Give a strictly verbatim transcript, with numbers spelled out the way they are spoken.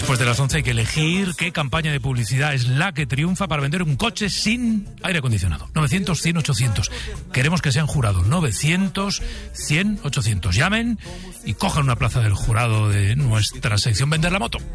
Después de las once hay que elegir qué campaña de publicidad es la que triunfa para vender un coche sin aire acondicionado. novecientos, cien, ochocientos. Queremos que sean jurados. novecientos, cien, ochocientos. Llamen y cojan una plaza del jurado de nuestra sección Vender la Moto.